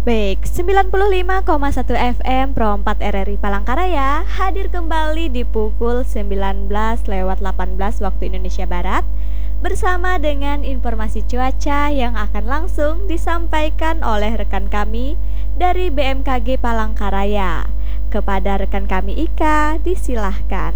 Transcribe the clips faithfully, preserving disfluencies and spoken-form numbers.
Baik, sembilan puluh lima koma satu F M Pro empat R R I Palangkaraya hadir kembali di pukul sembilan belas lewat delapan belas waktu Indonesia Barat bersama dengan informasi cuaca yang akan langsung disampaikan oleh rekan kami dari B M K G Palangkaraya. Kepada rekan kami Ika, disilahkan.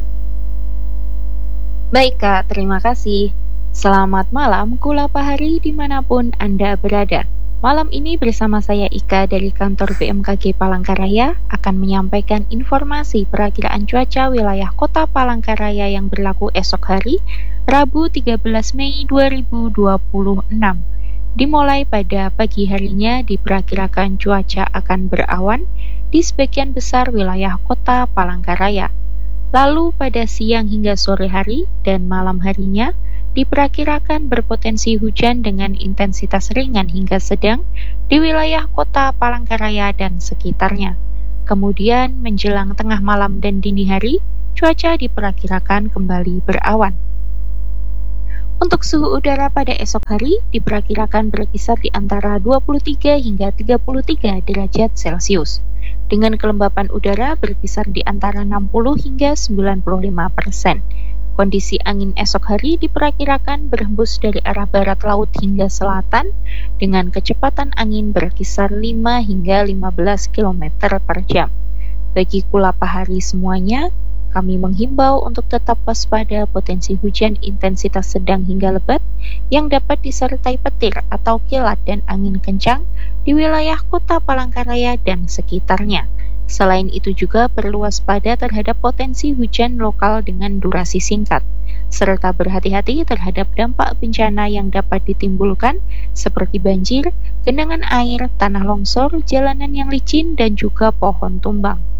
Baik Kak, terima kasih. Selamat malam Kula Pahari dimanapun Anda berada. Malam ini bersama saya Ika dari kantor B M K G Palangkaraya akan menyampaikan informasi perakiraan cuaca wilayah kota Palangkaraya yang berlaku esok hari, Rabu tiga belas Mei dua ribu dua puluh enam. Dimulai pada pagi harinya diperkirakan cuaca akan berawan di sebagian besar wilayah kota Palangkaraya. Lalu pada siang hingga sore hari dan malam harinya diperkirakan berpotensi hujan dengan intensitas ringan hingga sedang di wilayah kota Palangkaraya dan sekitarnya. Kemudian menjelang tengah malam dan dini hari, cuaca diperkirakan kembali berawan. Untuk suhu udara pada esok hari diperkirakan berkisar di antara dua puluh tiga hingga tiga puluh tiga derajat Celcius, dengan kelembapan udara berkisar di antara enam puluh hingga sembilan puluh lima persen. Kondisi angin esok hari diperkirakan berhembus dari arah barat laut hingga selatan dengan kecepatan angin berkisar lima hingga lima belas kilometer per jam. Bagi Kula Pahari semuanya, kami menghimbau untuk tetap waspada potensi hujan intensitas sedang hingga lebat yang dapat disertai petir atau kilat dan angin kencang di wilayah kota Palangkaraya dan sekitarnya. Selain itu juga perlu waspada terhadap potensi hujan lokal dengan durasi singkat, serta berhati-hati terhadap dampak bencana yang dapat ditimbulkan seperti banjir, genangan air, tanah longsor, jalanan yang licin, dan juga pohon tumbang.